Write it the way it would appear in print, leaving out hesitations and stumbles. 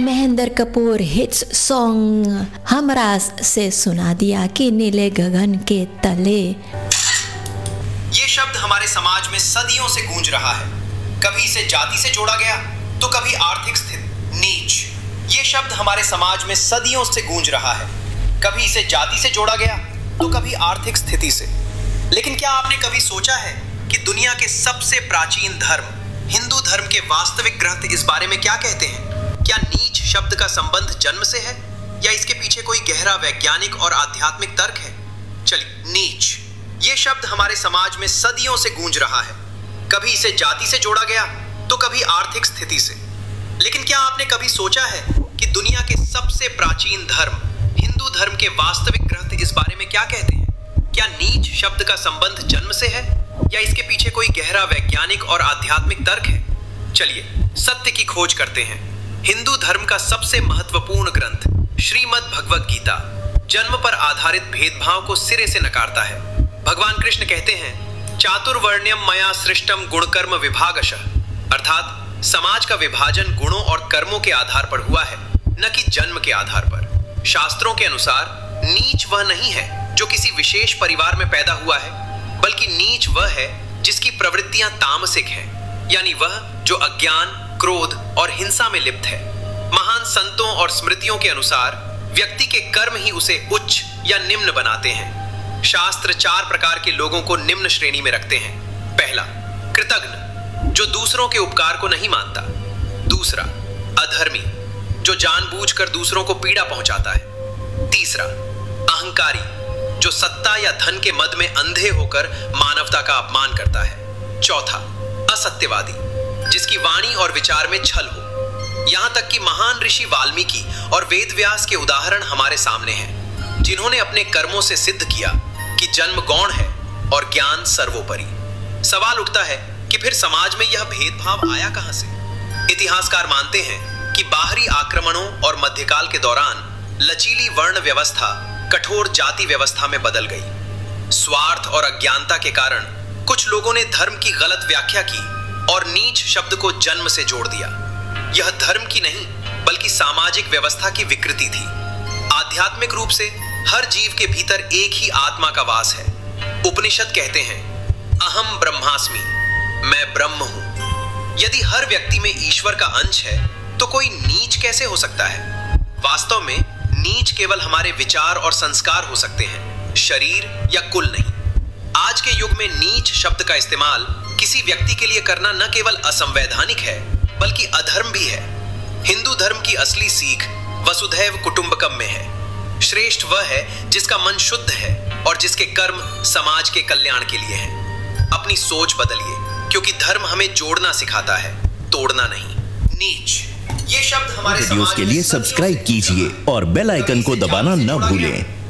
Mahendra Kapoor hits song हमरास से सुना दिया कि नीले गगन के तले। ये शब्द हमारे समाज में सदियों से गूंज रहा है। कभी इसे जाति से जोड़ा गया तो कभी आर्थिक स्थिति। नीच ये शब्द हमारे समाज में सदियों से गूंज रहा है। कभी इसे जाति से जोड़ा गया तो कभी आर्थिक स्थिति से। लेकिन क्या आपने कभी सोचा है कि दुनिया के सबसे प्राचीन धर्म हिंदू धर्म के वास्तविक ग्रंथ इस बारे में क्या कहते हैं? क्या नीच शब्द का संबंध जन्म से है या इसके पीछे कोई गहरा वैज्ञानिक और आध्यात्मिक तर्क है? चलिए, नीच ये शब्द हमारे समाज में सदियों से गूंज रहा है। कभी इसे जाति से जोड़ा गया तो कभी आर्थिक स्थिति से। लेकिन क्या आपने कभी सोचा है कि दुनिया के सबसे प्राचीन धर्म हिंदू धर्म के वास्तविक ग्रंथ इस बारे में क्या कहते हैं? क्या नीच शब्द का संबंध जन्म से है या इसके पीछे कोई गहरा वैज्ञानिक और आध्यात्मिक तर्क है? चलिए, सत्य की खोज करते हैं। हिंदू धर्म का सबसे महत्वपूर्ण ग्रंथ श्रीमद् भगवद गीता जन्म पर आधारित भेदभाव को सिरे से नकारता है। भगवान कृष्ण कहते हैं, चातुर्वर्ण्यम मया सृष्टम गुणकर्म विभागशः, अर्थात समाज का विभाजन गुणों और कर्मों के आधार पर हुआ है, न कि जन्म के आधार पर। शास्त्रों के अनुसार नीच वह नहीं है जो किसी विशेष परिवार में पैदा हुआ है, बल्कि नीच वह है जिसकी प्रवृत्तियां तामसिक हैं, यानी वह जो अज्ञान, क्रोध और हिंसा में लिप्त है। महान संतों और स्मृतियों के अनुसार व्यक्ति के कर्म ही उसे उच्च या निम्न बनाते हैं। शास्त्र 4 प्रकार के लोगों को निम्न श्रेणी में रखते हैं। पहला, कृतघ्न, जो दूसरों के उपकार को नहीं मानता। दूसरा, अधर्मी, जो जानबूझकर दूसरों को पीड़ा पहुंचाता है। तीसरा, अहंकारी, जो सत्ता या धन के मद में अंधे होकर मानवता का अपमान करता है। चौथा, असत्यवादी, जिसकी वाणी और विचार में छल हो। यहां तक कि महान ऋषि वाल्मीकि और वेदव्यास के उदाहरण हमारे सामने हैं, जिन्होंने अपने कर्मों से सिद्ध किया कि जन्म गौण है और ज्ञान सर्वोपरि। सवाल उठता है कि फिर समाज में यह भेदभाव आया कहां से? इतिहासकार मानते हैं कि बाहरी आक्रमणों और मध्यकाल के दौरान लचीली वर्ण व्यवस्था कठोर जाति व्यवस्था में बदल गई। स्वार्थ और अज्ञानता के कारण कुछ लोगों ने धर्म की गलत व्याख्या की और नीच शब्द को जन्म से जोड़ दिया। यह धर्म की नहीं बल्कि सामाजिक व्यवस्था की विकृति थी। आध्यात्मिक रूप से हर जीव के भीतर एक ही आत्मा का वास है। उपनिषद कहते हैं, अहम ब्रह्मास्मि, मैं ब्रह्म हूं। यदि हर व्यक्ति में ईश्वर का अंश है तो कोई नीच कैसे हो सकता है? वास्तव में नीच केवल हमारे विचार और संस्कार हो सकते हैं, शरीर या कुल नहीं। आज के युग में नीच शब्द का इस्तेमाल किसी व्यक्ति के लिए करना न केवल असंवैधानिक है बल्कि अधर्म भी है। हिंदू धर्म की असली सीख वसुधैव कुटुंबकम में है। श्रेष्ठ वह है जिसका मन शुद्ध है और जिसके कर्म समाज के कल्याण के लिए हैं। अपनी सोच बदलिए, क्योंकि धर्म हमें जोड़ना सिखाता है, तोड़ना नहीं। नीच ये शब्द हमारे वीडियोस के लिए सब्सक्राइब कीजिए और बेल आइकन को दबाना न भूलें।